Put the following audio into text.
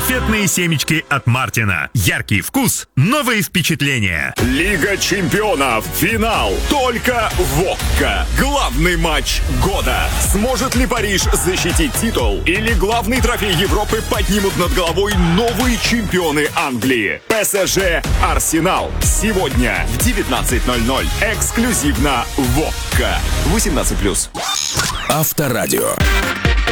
Конфетные семечки от Мартина. Яркий вкус, новые впечатления. Лига чемпионов. Финал. Только ВОККА. Главный матч года. Сможет ли Париж защитить титул? Или главный трофей Европы поднимут над головой новые чемпионы Англии? ПСЖ Арсенал. Сегодня в 19:00. Эксклюзивно ВОККА. 18+. Авторадио.